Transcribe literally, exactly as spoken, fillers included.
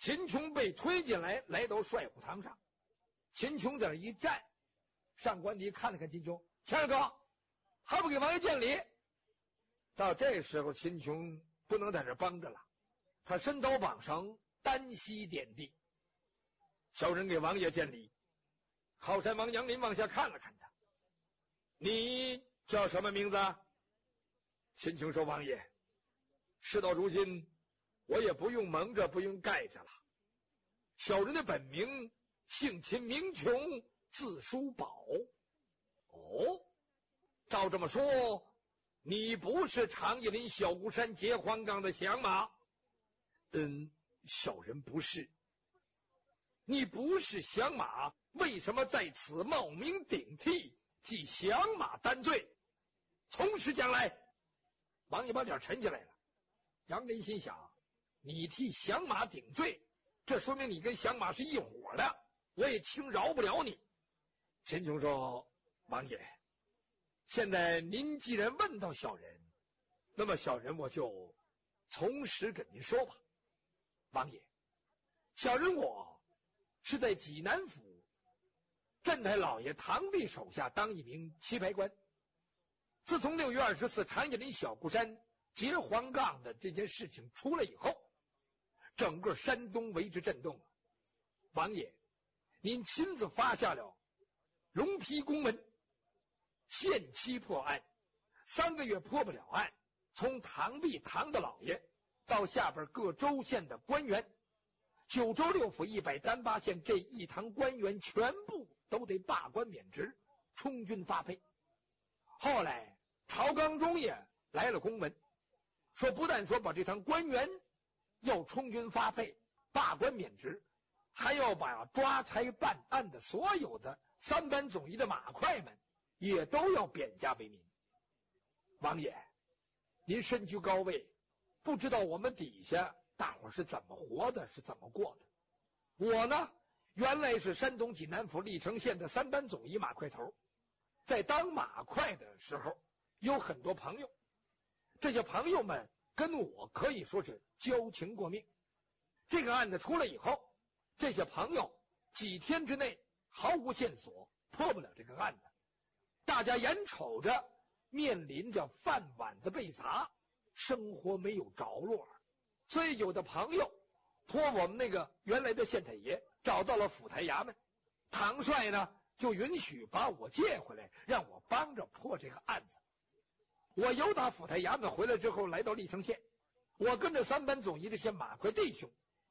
秦琼被推进来，来到帅府堂上。秦琼在那一站，上官迪看了看秦琼，谦儿哥还不给王爷见礼。到这时候，秦琼不能在这帮着了，他伸刀绑绳，单膝点地。小人给王爷见礼。靠山王杨林往下看了看他，你叫什么名字？秦琼说：王爷，事到如今，我也不用蒙着，不用盖着了。小人的本名姓秦，名琼，字叔宝。哦，照这么说，你不是长叶林小孤山结黄岗的响马？嗯，小人不是。你不是响马，为什么在此冒名顶替，替响马担罪？从实讲来。王爷把脸沉下来了。杨林心想，你替响马顶罪，这说明你跟响马是一伙的，我也轻饶不了你。秦琼说：王爷，现在您既然问到小人，那么小人我就从实跟您说吧。王爷，小人我是在济南府镇太老爷堂弟手下当一名棋牌官。自从六月二十四长叶林小孤山结黄岗的这件事情出来以后，整个山东为之震动。王爷，您亲自发下了龙批公文，限期破案，三个月破不了案，从堂弟堂的老爷到下边各州县的官员，九州六府一百单八县这一堂官员全部都得罢官免职，充军发配。后来朝纲中也来了公文，说不但说把这堂官员要充军发配罢官免职，还要把抓差办案的所有的三班总医的马快们也都要贬家为民。王爷，您身居高位，不知道我们底下大伙是怎么活的，是怎么过的。我呢，原来是山东济南府历城县的三班总医马快头，在当马快的时候有很多朋友，这些朋友们跟我可以说是交情过命。这个案子出来以后，这些朋友几天之内毫无线索，破不了这个案子，大家眼瞅着面临着饭碗子被砸，生活没有着落，所以有的朋友托我们那个原来的县太爷找到了府台衙门，唐帅呢就允许把我借回来，让我帮着破这个案子。我由打府台衙门回来之后，来到历城县，我跟着三班总医这些马快弟兄